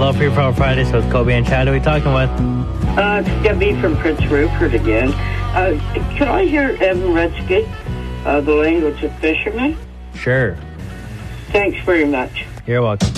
Hello, Free for All Friday. So it's Kobe and Chad. Who are we talking with? It's Debbie from Prince Rupert again. Can I hear Evan Retzky, The Language of Fishermen? Sure. Thanks very much. You're welcome.